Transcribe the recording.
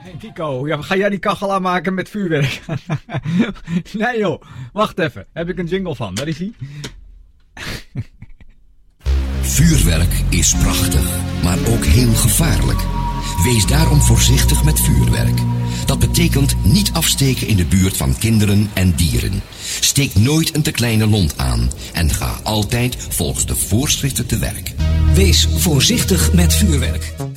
Hey Nico, ja, ga jij die kachel aanmaken met vuurwerk? Nee joh, wacht even. Heb ik een jingle van, daar is hij. Vuurwerk is prachtig, maar ook heel gevaarlijk. Wees daarom voorzichtig met vuurwerk. Dat betekent niet afsteken in de buurt van kinderen en dieren. Steek nooit een te kleine lont aan en ga altijd volgens de voorschriften te werk. Wees voorzichtig met vuurwerk.